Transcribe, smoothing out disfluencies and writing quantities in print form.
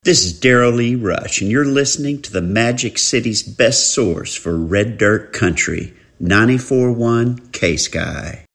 This is Darrell Lee Rush, and you're listening to the Magic City's best source for red dirt country, 94.1 K-Sky.